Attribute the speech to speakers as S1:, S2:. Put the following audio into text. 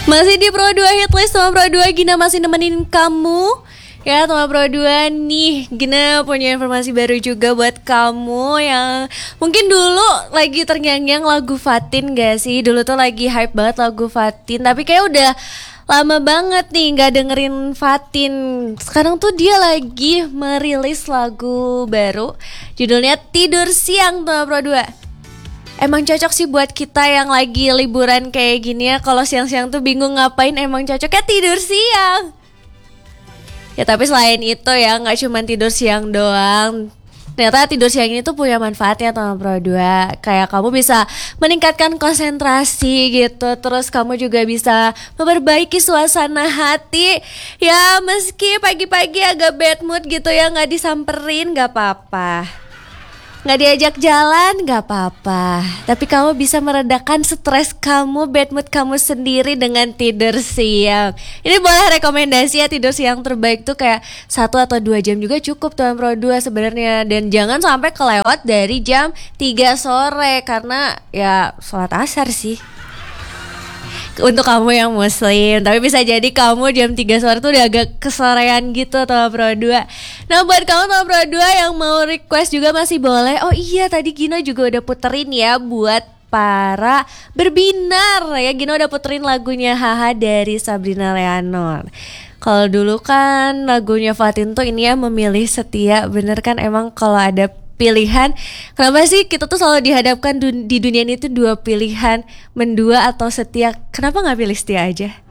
S1: Masih di Pro 2 Hitlist sama Pro 2, Gina masih nemenin kamu. Ya sama Pro 2 nih, Gina punya informasi baru juga buat kamu yang mungkin dulu lagi terngiang-ngiang lagu Fatin gak sih? Dulu tuh lagi hype banget lagu Fatin, tapi kayak udah lama banget nih gak dengerin Fatin. Sekarang tuh dia lagi merilis lagu baru, judulnya Tidur Siang tuh Pro 2. Emang cocok sih buat kita yang lagi liburan kayak gini ya. Kalau siang-siang tuh bingung ngapain, emang cocoknya tidur siang. Ya tapi selain itu ya, gak cuma tidur siang doang. Ternyata tidur siang ini tuh punya manfaatnya teman Pro 2. Kayak kamu bisa meningkatkan konsentrasi gitu. Terus kamu juga bisa memperbaiki suasana hati. Ya meski pagi-pagi agak bad mood gitu ya, gak disamperin gak apa-apa, nggak diajak jalan nggak apa-apa, tapi kamu bisa meredakan stres kamu, bad mood kamu sendiri dengan tidur siang. Ini boleh rekomendasi ya, tidur siang terbaik tuh kayak 1 atau 2 jam juga cukup tuh Pro 2 sebenarnya. Dan jangan sampai kelewat dari jam 3 sore karena ya sholat asar sih untuk kamu yang muslim. Tapi bisa jadi kamu jam 3 sore tuh udah agak kesorean gitu tuh Pro 2. Nah buat kamu tuh Pro 2 yang mau request juga masih boleh. Oh iya, tadi Gina juga udah puterin ya buat para berbinar ya. Gina udah puterin lagunya Haha dari Sabrina Leonor. Kalau dulu kan lagunya Fatin tuh ini ya, Memilih Setia. Bener kan, emang kalau ada pilihan, kenapa sih kita tuh selalu dihadapkan di dunia ini tuh 2 pilihan, mendua atau setia? Kenapa gak pilih setia aja?